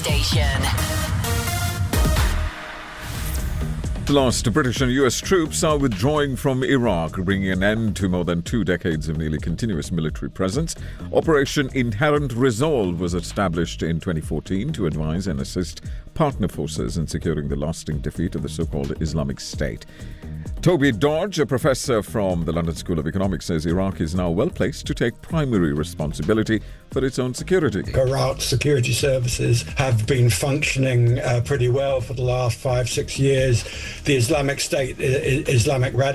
station. The last British and US troops are withdrawing from Iraq, bringing an end to more than 2 decades of nearly continuous military presence. Operation Inherent Resolve was established in 2014 to advise and assist partner forces in securing the lasting defeat of the so-called Islamic State. Toby Dodge, a professor from the London School of Economics, says Iraq is now well placed to take primary responsibility for its own security. Iraq's security services have been functioning pretty well for the last 5-6 years. The Islamic State, Islamic